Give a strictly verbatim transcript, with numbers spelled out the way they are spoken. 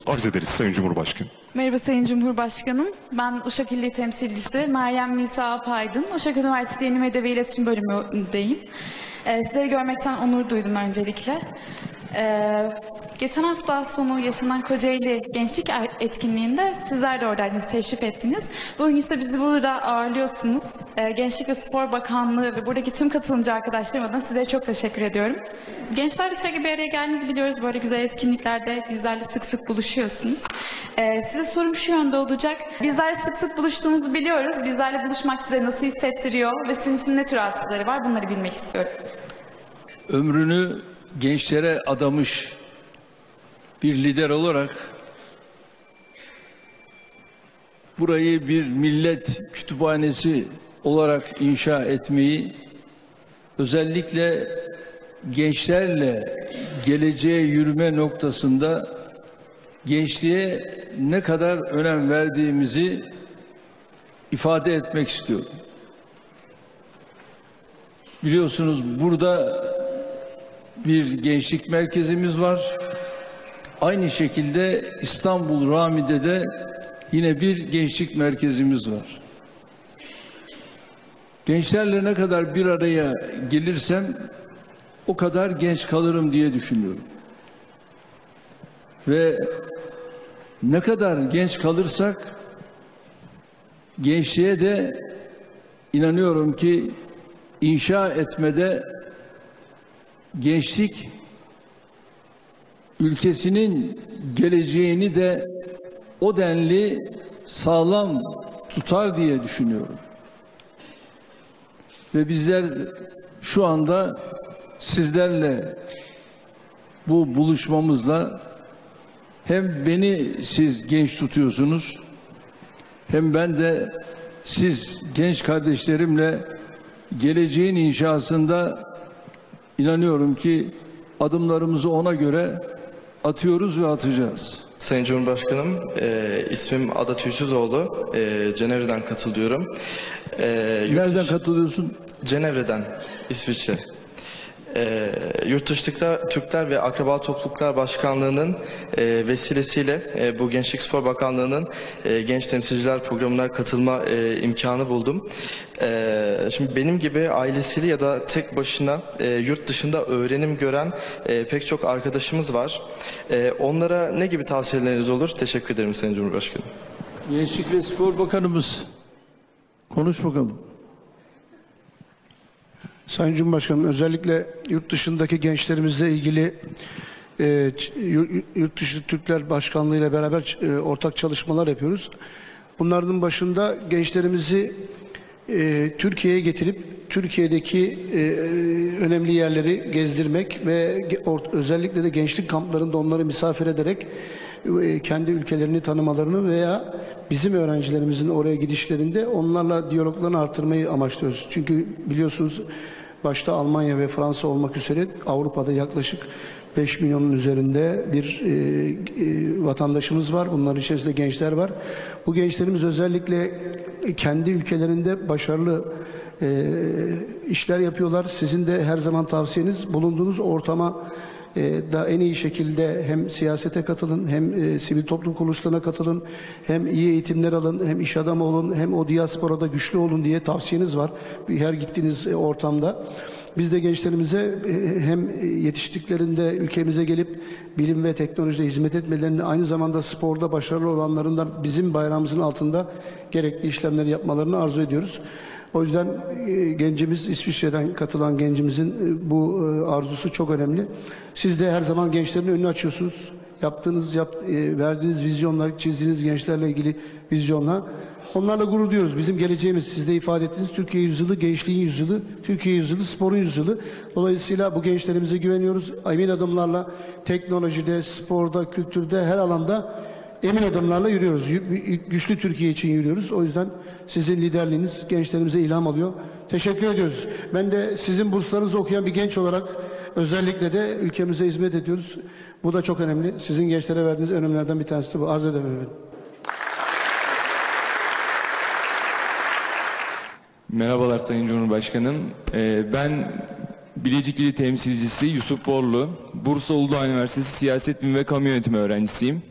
Arz ederiz Sayın Cumhurbaşkanı. Merhaba Sayın Cumhurbaşkanım. Ben Uşak İlli Temsilcisi Meryem Nisa Apaydın. Uşak Üniversitesi Yeni Medya ve İletişim Bölümündeyim. Ee, sizleri görmekten onur duydum öncelikle. Ee, geçen hafta sonu yaşanan Kocaeli Gençlik Etkinliği'nde sizler de oradaydınız, teşrif ettiniz. Bugün ise bizi burada ağırlıyorsunuz. Ee, Gençlik ve Spor Bakanlığı ve buradaki tüm katılımcı arkadaşlarım adına sizlere çok teşekkür ediyorum. Gençlerle sürekli bir araya geldiğinizi biliyoruz. Böyle güzel etkinliklerde bizlerle sık sık buluşuyorsunuz. Ee, size sorum şu yönde olacak. Bizlerle sık sık buluştuğunuzu biliyoruz. Bizlerle buluşmak size nasıl hissettiriyor ve sizin için ne tür artıları var? Bunları bilmek istiyorum. Ömrünü gençlere adamış bir lider olarak burayı bir millet kütüphanesi olarak inşa etmeyi, özellikle gençlerle geleceğe yürüme noktasında gençliğe ne kadar önem verdiğimizi ifade etmek istiyorum. Biliyorsunuz burada bir gençlik merkezimiz var. Aynı şekilde İstanbul Rami'de de yine bir gençlik merkezimiz var. Gençlerle ne kadar bir araya gelirsem o kadar genç kalırım diye düşünüyorum. Ve ne kadar genç kalırsak gençliğe de inanıyorum ki inşa etmede gençlik ülkesinin geleceğini de o denli sağlam tutar diye düşünüyorum. Ve bizler şu anda sizlerle bu buluşmamızla hem beni siz genç tutuyorsunuz, hem ben de siz genç kardeşlerimle geleceğin inşasında inanıyorum ki adımlarımızı ona göre atıyoruz ve atacağız. Sayın Cumhurbaşkanım, e, ismim Ada Tüysüzoğlu, e, Cenevre'den katılıyorum. E, Nereden dışı, katılıyorsun? Cenevre'den, İsviçre. E, Yurt Dışı'nda Türkler ve Akraba Topluluklar Başkanlığı'nın e, vesilesiyle e, bu Gençlik Spor Bakanlığı'nın e, Genç Temsilciler Programı'na katılma e, imkanı buldum. E, şimdi benim gibi ailesiyle ya da tek başına e, yurt dışında öğrenim gören e, pek çok arkadaşımız var. E, onlara ne gibi tavsiyeleriniz olur? Teşekkür ederim Sayın Cumhurbaşkanım. Gençlik ve Spor Bakanımız, konuş bakalım. Sayın Cumhurbaşkanım, özellikle yurt dışındaki gençlerimizle ilgili e, Yurt Dışı Türkler Başkanlığı ile beraber e, ortak çalışmalar yapıyoruz. Bunların başında gençlerimizi e, Türkiye'ye getirip Türkiye'deki e, önemli yerleri gezdirmek ve özellikle de gençlik kamplarında onları misafir ederek e, kendi ülkelerini tanımalarını veya bizim öğrencilerimizin oraya gidişlerinde onlarla diyaloglarını artırmayı amaçlıyoruz. Çünkü biliyorsunuz başta Almanya ve Fransa olmak üzere Avrupa'da yaklaşık beş milyonun üzerinde bir e, e, vatandaşımız var. Bunların içerisinde gençler var. Bu gençlerimiz özellikle kendi ülkelerinde başarılı e, işler yapıyorlar. Sizin de her zaman tavsiyeniz bulunduğunuz ortama e, da en iyi şekilde hem siyasete katılın, hem e, sivil toplum kuruluşlarına katılın, hem iyi eğitimler alın, hem iş adamı olun, hem o diasporada güçlü olun diye tavsiyeniz var her gittiğiniz e, ortamda. Biz de gençlerimize e, hem yetiştiklerinde ülkemize gelip bilim ve teknolojide hizmet etmelerini, aynı zamanda sporda başarılı olanların da bizim bayrağımızın altında gerekli işlemleri yapmalarını arzu ediyoruz. O yüzden e, gencimiz, İsviçre'den katılan gencimizin e, bu e, arzusu çok önemli. Siz de her zaman gençlerin önünü açıyorsunuz. Yaptığınız, yap, e, verdiğiniz vizyonla, çizdiğiniz gençlerle ilgili vizyonla. Onlarla gurur duyuyoruz. Bizim geleceğimiz, siz de ifade ettiğiniz Türkiye yüzyılı, gençliğin yüzyılı, Türkiye yüzyılı, sporun yüzyılı. Dolayısıyla bu gençlerimize güveniyoruz. Emin adımlarla teknolojide, sporda, kültürde, her alanda emin adımlarla yürüyoruz. Güçlü Türkiye için yürüyoruz. O yüzden sizin liderliğiniz gençlerimize ilham alıyor. Teşekkür ediyoruz. Ben de sizin burslarınızı okuyan bir genç olarak özellikle de ülkemize hizmet ediyoruz. Bu da çok önemli. Sizin gençlere verdiğiniz önemlerden bir tanesi de bu. Arz ederim efendim. Merhabalar Sayın Cumhurbaşkanım. Ee, ben Bilecik İli Temsilcisi Yusuf Borlu, Bursa Uludağ Üniversitesi Siyaset Bilimi ve Kamu Yönetimi öğrencisiyim.